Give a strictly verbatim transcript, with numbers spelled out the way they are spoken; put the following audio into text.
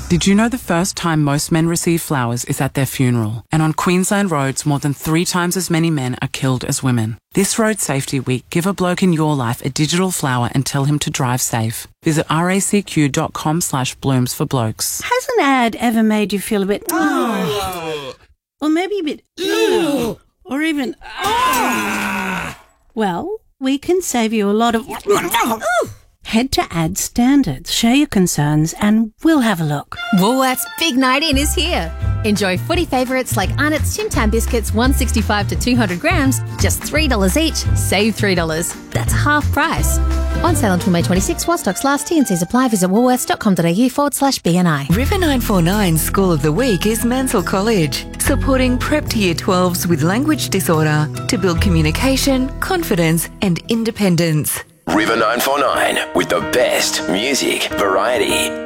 Did you know the first time most men receive flowers is at their funeral? And on Queensland roads, more than three times as many men are killed as women. This Road Safety Week, give a bloke in your life a digital flower and tell him to drive safe. Visit racq.com slash blooms for blokes. Has an ad ever made you feel a bit... Oh. Or maybe a bit... Ew. Or even... Oh. Well, we can save you a lot of... Head to Ad Standards, share your concerns, and we'll have a look. Woolworths Big Night In is here. Enjoy footy favourites like Arnott's Tim Tam biscuits, one sixty-five to two hundred grams, just three dollars each. Save three dollars. That's half price. On sale until May twenty-sixth while stocks last. T and C's apply. Visit woolworths.com.au forward slash BNI. River nine four nine School of the Week is Mansell College, supporting prep to year twelves with language disorder to build communication, confidence and independence. River nine four nine with the best music variety.